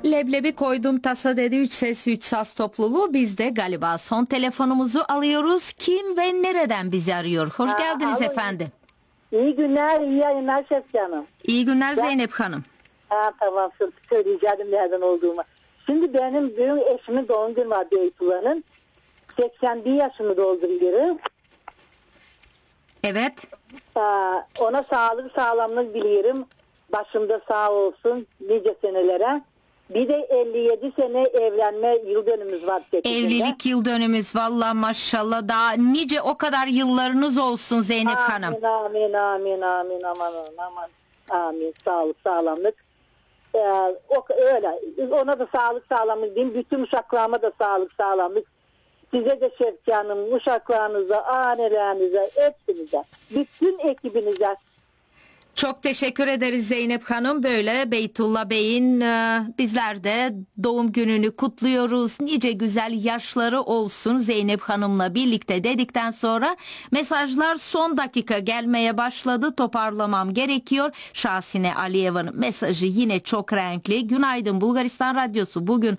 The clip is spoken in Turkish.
Leblebi koydum tasa dedi, 3 ses 3 saz topluluğu. Biz de galiba son telefonumuzu alıyoruz. Kim ve nereden bizi arıyor? Hoş geldiniz efendim. İyi günler, iyi yayınlar Şefki Hanım. İyi günler Zeynep Hanım. Tamam, söyleyeceğim nereden olduğumu. Şimdi benim büyük eşimin doğum günü var Beytullah'ın. 81 yaşını dolduruyorum. Evet. Ona sağlık sağlamlık biliyorum. Başımda sağ olsun nice senelere. Bir de 57 sene evlenme yıl dönümümüz var. Evlilik yıl dönümümüz, valla maşallah, daha nice o kadar yıllarınız olsun Zeynep Hanım. Amin aman amin, sağlık sağlamlık. Öyle ona da sağlık sağlamlık diyeyim, bütün uşaklarıma da sağlık sağlamlık, size de Şefki Hanım, uşaklarınıza, ailelerinize, hepsinize, bütün ekibinize. Çok teşekkür ederiz Zeynep Hanım. Böyle Beytullah Bey'in bizler de doğum gününü kutluyoruz. Nice güzel yaşları olsun Zeynep Hanım'la birlikte dedikten sonra mesajlar son dakika gelmeye başladı. Toparlamam gerekiyor. Şahsine Aliyeva'nın mesajı yine çok renkli. Günaydın Bulgaristan Radyosu. Bugün